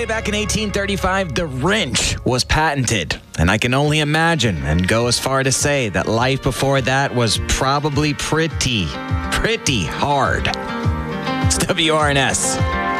Back in 1835, the wrench was patented. And I can only imagine and go as far to say that life before that was probably pretty hard. It's WRNS.